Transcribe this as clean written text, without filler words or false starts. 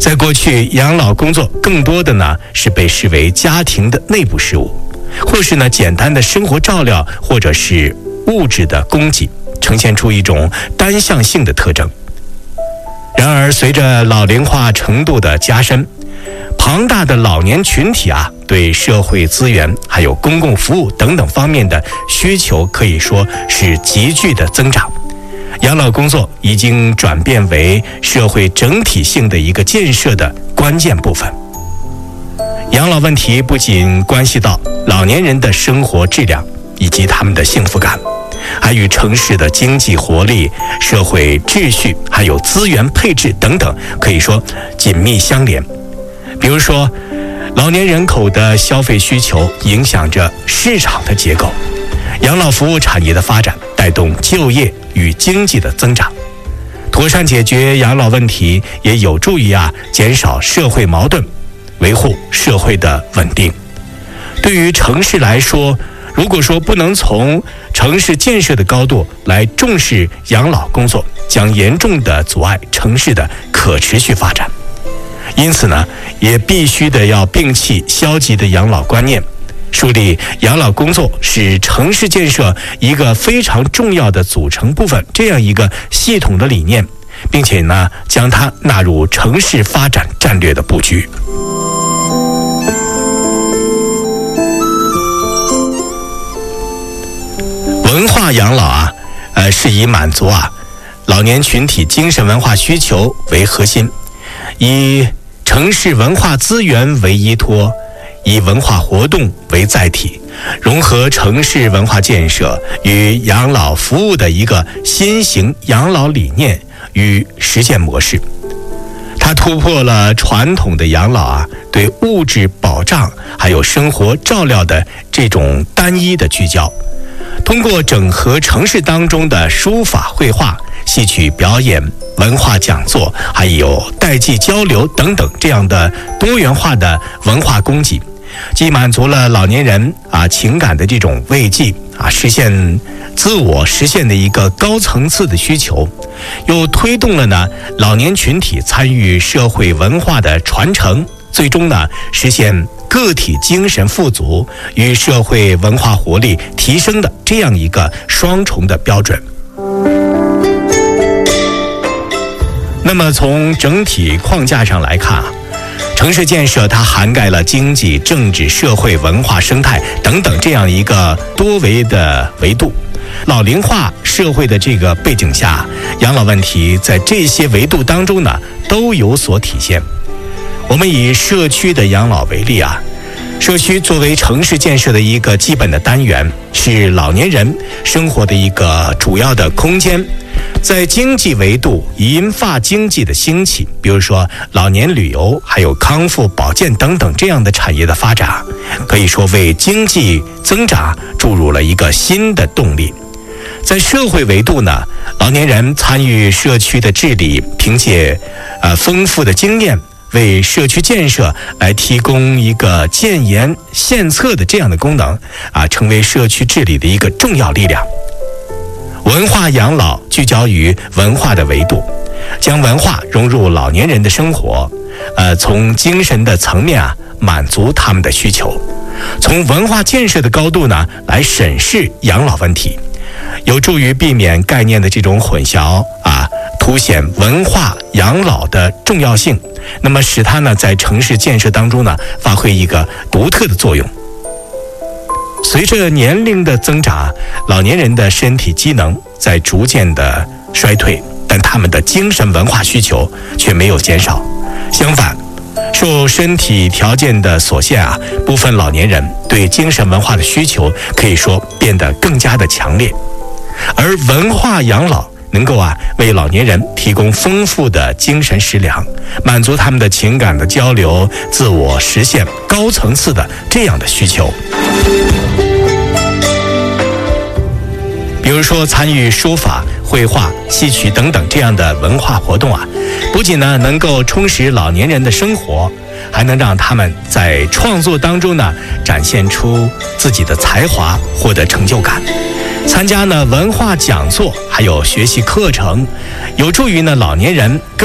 在过去，养老工作更多的呢是被视为家庭的内部事务，或是呢简单的生活照料，或者是物质的供给，呈现出一种单向性的特征。然而，随着老龄化程度的加深，庞大的老年群体对社会资源还有公共服务等等方面的需求可以说是急剧的增长。养老工作已经转变为社会整体性的一个建设的关键部分。养老问题不仅关系到老年人的生活质量以及他们的幸福感，还与城市的经济活力、社会秩序还有资源配置等等可以说紧密相连。比如说，老年人口的消费需求影响着市场的结构，养老服务产业的发展带动就业与经济的增长。妥善解决养老问题也有助于减少社会矛盾，维护社会的稳定。对于城市来说，如果说不能从城市建设的高度来重视养老工作，将严重的阻碍城市的可持续发展。因此呢，也必须要摒弃消极的养老观念，树立养老工作是城市建设一个非常重要的组成部分这样一个系统的理念，并且呢，将它纳入城市发展战略的布局。文化养老是以满足老年群体精神文化需求为核心，以城市文化资源为依托，以文化活动为载体，融合城市文化建设与养老服务的一个新型养老理念与实践模式。它突破了传统的养老对物质保障还有生活照料的这种单一的聚焦，通过整合城市当中的书法绘画、戏曲表演、文化讲座还有代际交流等等这样的多元化的文化供给，既满足了老年人情感的这种慰藉实现自我实现的一个高层次的需求，又推动了呢老年群体参与社会文化的传承，最终呢实现个体精神富足与社会文化活力提升的这样一个双重的标准。那么从整体框架上来看城市建设它涵盖了经济、政治、社会、文化、生态等等这样一个多维的维度。老龄化社会的这个背景下，养老问题在这些维度当中呢都有所体现。我们以社区的养老为例社区作为城市建设的一个基本的单元，是老年人生活的一个主要的空间。在经济维度，银发经济的兴起，比如说老年旅游还有康复保健等等这样的产业的发展，可以说为经济增长注入了一个新的动力。在社会维度呢，老年人参与社区的治理，凭借丰富的经验，为社区建设来提供一个建言献策的这样的功能成为社区治理的一个重要力量。文化养老聚焦于文化的维度，将文化融入老年人的生活，从精神的层面满足他们的需求，从文化建设的高度呢来审视养老问题，有助于避免概念的这种混淆凸显文化养老的重要性，那么使它呢在城市建设当中呢发挥一个独特的作用。随着年龄的增长，老年人的身体机能在逐渐的衰退，但他们的精神文化需求却没有减少。相反，受身体条件的所限部分老年人对精神文化的需求可以说变得更加的强烈。而文化养老能够为老年人提供丰富的精神食粮，满足他们的情感的交流、自我实现高层次的这样的需求。比如说参与书法、绘画、戏曲等等这样的文化活动不仅呢能够充实老年人的生活，还能让他们在创作当中呢展现出自己的才华，获得成就感。参加呢文化讲座还有学习课程，有助于呢老年人